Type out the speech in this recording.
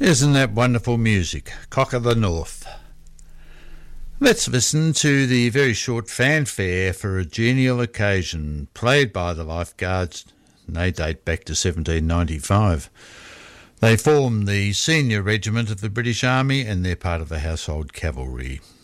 Isn't that wonderful music? Cock of the North. Let's listen to the very short fanfare for a genial occasion played by the Lifeguards. They date back to 1795. They form the senior regiment of the British Army and they're part of the Household Cavalry.